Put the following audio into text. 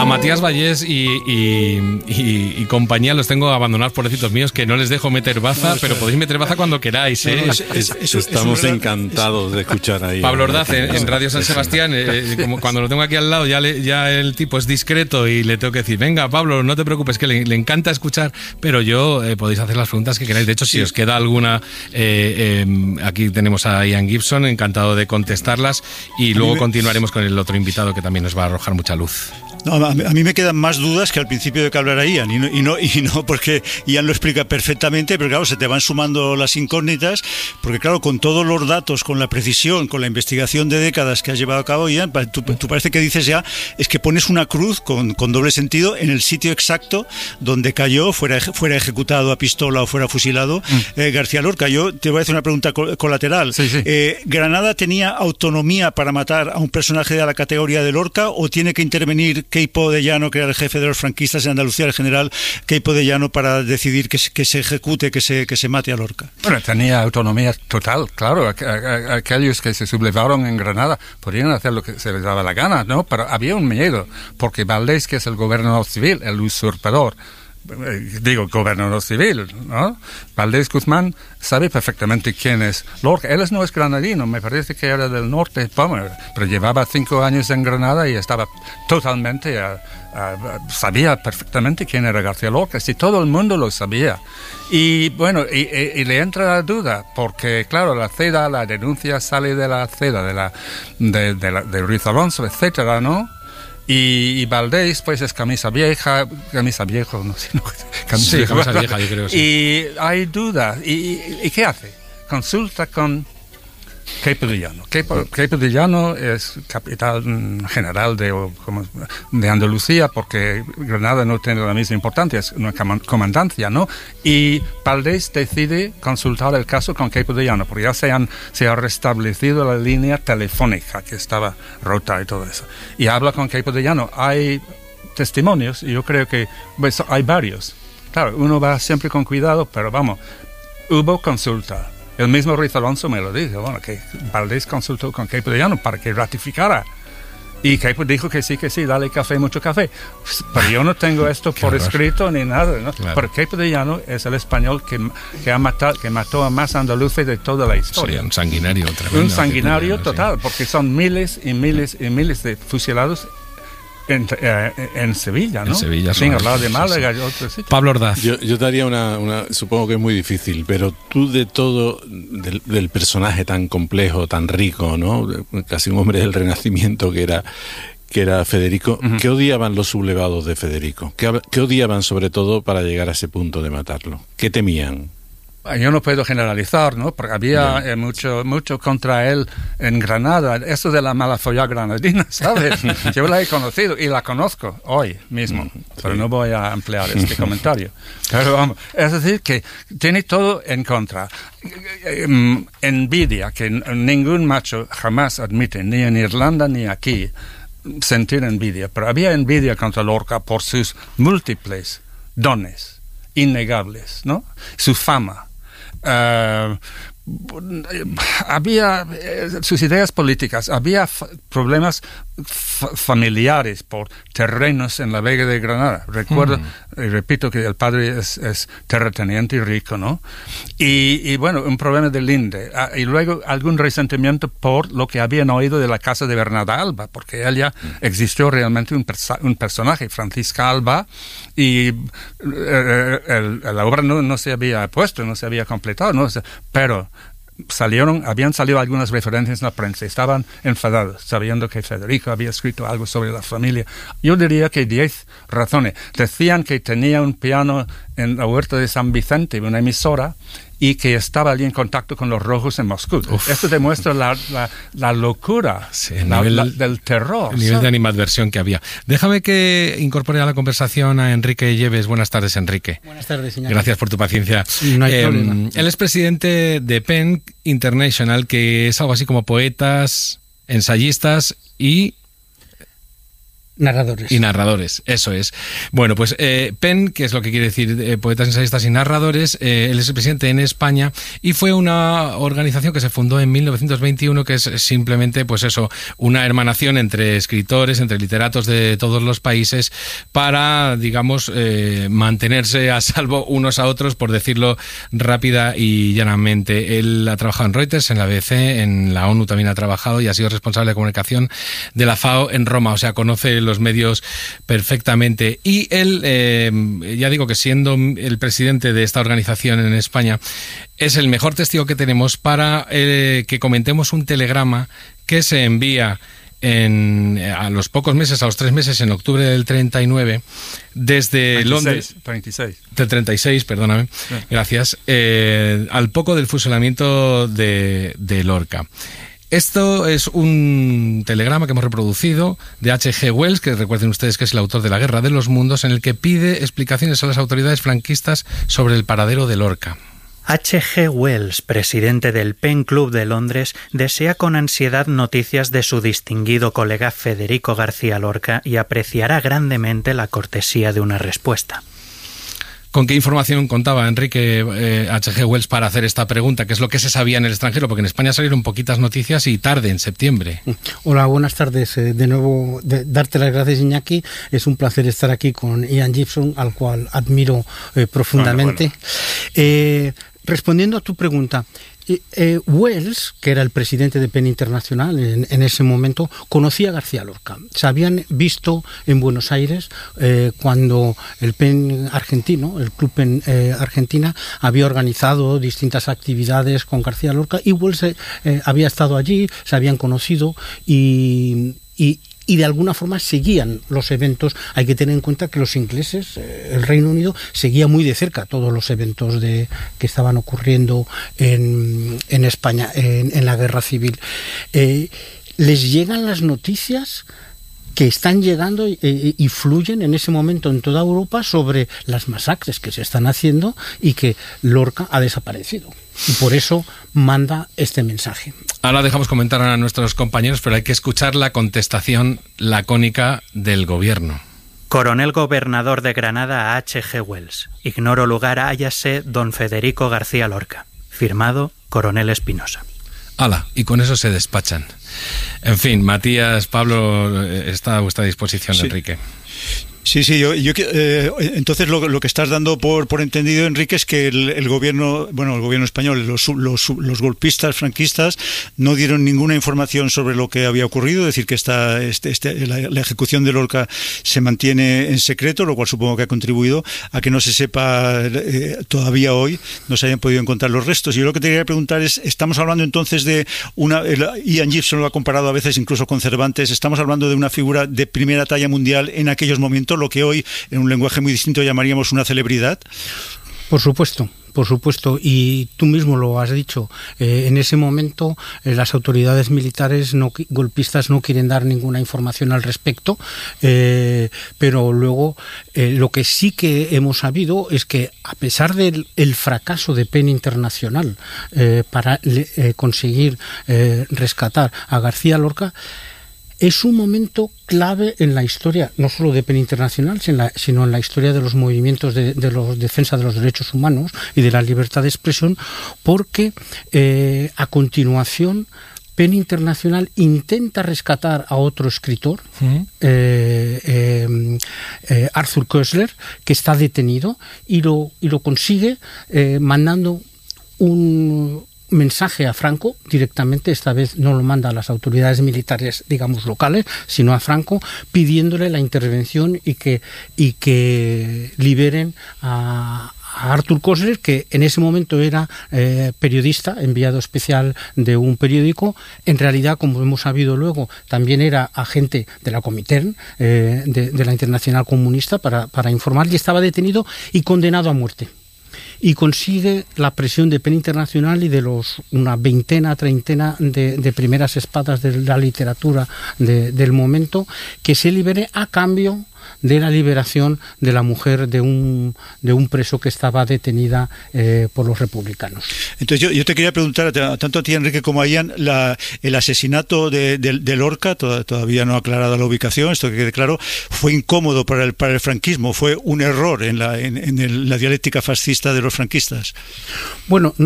A Matías Vallés y compañía los tengo abandonados, pobrecitos míos, que no les dejo meter baza, pero podéis meter baza cuando queráis, ¿eh? Estamos encantados de escuchar ahí. Pablo Ordaz en Radio San Sebastián, como cuando lo tengo aquí al lado, ya el tipo es discreto y le tengo que decir, venga, Pablo, no te preocupes, que le encanta escuchar, pero yo podéis hacer las preguntas que queráis. De hecho, si os queda alguna, aquí tenemos a Ian Gibson, encantado de contestarlas, y luego continuaremos con el otro invitado que también nos va a arrojar mucha luz. No, a mí me quedan más dudas que al principio de que hablara Ian, y no porque Ian lo explica perfectamente, pero claro, se te van sumando las incógnitas, porque claro, con todos los datos, con la precisión, con la investigación de décadas que has llevado a cabo, Ian, tú parece que dices ya, es que pones una cruz con doble sentido en el sitio exacto donde cayó, fuera ejecutado a pistola o fuera fusilado García Lorca. Yo te voy a hacer una pregunta colateral. Sí. ¿Granada tenía autonomía para matar a un personaje de la categoría de Lorca, o tiene que intervenir Queipo de Llano, que era el jefe de los franquistas en Andalucía, el general Queipo de Llano, para decidir que se ejecute, que se mate a Lorca? Bueno, tenía autonomía total, claro. Aquellos que se sublevaron en Granada podían hacer lo que se les daba la gana, ¿no? Pero había un miedo, porque Valdés, que es el gobernador civil, el usurpador, gobernador civil, ¿no? Valdés Guzmán sabe perfectamente quién es Lorca. Él no es granadino, me parece que era del norte, pero llevaba 5 años en Granada y estaba totalmente, sabía perfectamente quién era García Lorca, si todo el mundo lo sabía. Y bueno, y le entra la duda, porque claro, la denuncia sale de la CEDA, de Ruiz Alonso, etcétera, ¿no? Y Valdés, pues, es camisa viejo, camisa vieja, yo creo. Sí. Y hay dudas. ¿Y qué hace? Consulta con Queipo de Llano. Queipo de Llano es capital general de Andalucía, porque Granada no tiene la misma importancia, es una comandancia, ¿no? Y Valdés decide consultar el caso con Queipo de Llano, porque ya se ha restablecido la línea telefónica que estaba rota y todo eso. Y habla con Queipo de Llano. Hay testimonios, y yo creo que pues, hay varios. Claro, uno va siempre con cuidado, pero vamos, hubo consulta. El mismo Ruiz Alonso me lo dijo, que Valdés consultó con Queipo de Llano para que ratificara. Y Queipo dijo que sí, dale café, mucho café. Pero yo no tengo esto por escrito ni nada, ¿no? Claro. Pero Queipo de Llano es el español que mató a más andaluces de toda la historia. Sí, un sanguinario tremendo. Un sanguinario total, porque son miles y miles y miles de fusilados en Sevilla, ¿no? En Sevilla, sin hablar de Málaga y otros sitios. Pablo Ordaz. Yo te haría una, supongo que es muy difícil, pero tú de todo, del personaje tan complejo, tan rico, ¿no? Casi un hombre del Renacimiento que era Federico, ¿qué odiaban los sublevados de Federico? ¿Qué odiaban sobre todo para llegar a ese punto de matarlo? ¿Qué temían? Yo no puedo generalizar, ¿no? Porque había mucho contra él en Granada. Eso de la mala folla granadina, ¿sabes? Yo la he conocido y la conozco hoy mismo, pero no voy a emplear este comentario. Pero vamos, es decir, que tiene todo en contra. Envidia, que ningún macho jamás admite, ni en Irlanda ni aquí, sentir envidia. Pero había envidia contra Lorca por sus múltiples dones innegables, ¿no? Su fama. Había sus ideas políticas, había problemas familiares por terrenos en la Vega de Granada. Recuerdo, y repito, que el padre es terrateniente y rico, ¿no? Y bueno, un problema de linde. Y luego algún resentimiento por lo que habían oído de la casa de Bernarda Alba, porque ella existió realmente un personaje, Francisca Alba, y la obra no se había puesto, no se había completado, ¿no? Pero habían salido algunas referencias en la prensa, estaban enfadados sabiendo que Federico había escrito algo sobre la familia. Yo diría que 10 razones. Decían que tenía un piano en la huerta de San Vicente, una emisora, y que estaba allí en contacto con los rojos en Moscú. Esto demuestra la locura, sí, del terror. El nivel de animadversión que había. Déjame que incorpore a la conversación a Enrique Lleves. Buenas tardes, Enrique. Buenas tardes, señor. Gracias por tu paciencia. No hay problema. Él es presidente de PEN International, que es algo así como poetas, ensayistas y... narradores. Y narradores, eso es. Bueno, pues PEN, que es lo que quiere decir Poetas, Ensayistas y Narradores, él es el presidente en España y fue una organización que se fundó en 1921, que es simplemente, pues eso, una hermanación entre escritores, entre literatos de todos los países para, digamos, mantenerse a salvo unos a otros, por decirlo rápida y llanamente. Él ha trabajado en Reuters, en la BBC, en la ONU también ha trabajado y ha sido responsable de comunicación de la FAO en Roma, o sea, conoce los medios perfectamente. Y él, ya digo que siendo el presidente de esta organización en España, es el mejor testigo que tenemos para que comentemos un telegrama que se envía a los pocos meses, a los 3 meses, en octubre del 39, desde Londres. 36. Del 36, perdóname, sí. Gracias. Al poco del fusilamiento de Lorca. Esto es un telegrama que hemos reproducido de H.G. Wells, que recuerden ustedes que es el autor de La Guerra de los Mundos, en el que pide explicaciones a las autoridades franquistas sobre el paradero de Lorca. H.G. Wells, presidente del Pen Club de Londres, desea con ansiedad noticias de su distinguido colega Federico García Lorca y apreciará grandemente la cortesía de una respuesta. ¿Con qué información contaba Enrique H.G. Wells para hacer esta pregunta? ¿Qué es lo que se sabía en el extranjero? Porque en España salieron poquitas noticias y tarde, en septiembre. Hola, buenas tardes. De nuevo, darte las gracias, Iñaki. Es un placer estar aquí con Ian Gibson, al cual admiro profundamente. Bueno. Respondiendo a tu pregunta, Wells, que era el presidente de PEN Internacional en ese momento, conocía a García Lorca. Se habían visto en Buenos Aires cuando el PEN argentino, el Club PEN Argentina, había organizado distintas actividades con García Lorca, y Wells había estado allí, se habían conocido y de alguna forma seguían los eventos. Hay que tener en cuenta que los ingleses, el Reino Unido, seguía muy de cerca todos los eventos que estaban ocurriendo en España, en la guerra civil. Les llegan las noticias que están llegando y fluyen en ese momento en toda Europa sobre las masacres que se están haciendo y que Lorca ha desaparecido. Y por eso manda este mensaje. Ahora dejamos comentar a nuestros compañeros, pero hay que escuchar la contestación lacónica del gobierno. Coronel Gobernador de Granada a H.G. Wells. Ignoro lugar, hállase don Federico García Lorca. Firmado Coronel Espinosa. ¡Hala! Y con eso se despachan. En fin, Matías, Pablo, está a vuestra disposición, sí. Enrique. Sí, entonces lo que estás dando por entendido, Enrique, es que el gobierno español, los golpistas franquistas no dieron ninguna información sobre lo que había ocurrido, es decir, que la ejecución de Lorca se mantiene en secreto, lo cual supongo que ha contribuido a que no se sepa todavía hoy, no se hayan podido encontrar los restos. Y yo lo que te quería preguntar es, estamos hablando entonces de Ian Gibson lo ha comparado a veces incluso con Cervantes, estamos hablando de una figura de primera talla mundial en aquellos momentos, lo que hoy, en un lenguaje muy distinto, llamaríamos una celebridad. Por supuesto, y tú mismo lo has dicho, en ese momento las autoridades militares golpistas no quieren dar ninguna información al respecto, pero luego lo que sí que hemos sabido es que, a pesar del fracaso de PEN Internacional para conseguir rescatar a García Lorca, es un momento clave en la historia, no solo de PEN Internacional, sino en la historia de los movimientos de defensa de los derechos humanos y de la libertad de expresión, porque a continuación PEN Internacional intenta rescatar a otro escritor, Arthur Koestler, que está detenido, y lo consigue mandando un mensaje a Franco directamente. Esta vez no lo manda a las autoridades militares, digamos, locales, sino a Franco, pidiéndole la intervención y que liberen a Arthur Koestler, que en ese momento era periodista, enviado especial de un periódico. En realidad, como hemos sabido luego, también era agente de la Comintern, de la Internacional Comunista, para informar, y estaba detenido y condenado a muerte. Y consigue la presión de PEN Internacional y de una treintena de primeras espadas de la literatura del momento, que se libere a cambio de la liberación de la mujer de un preso que estaba detenida por los republicanos. Entonces yo te quería preguntar, tanto a ti, Enrique, como a Ian, el asesinato de Lorca, todavía no ha aclarado la ubicación, esto que quede claro, fue incómodo para el franquismo, fue un error en la dialéctica fascista de los franquistas. Bueno,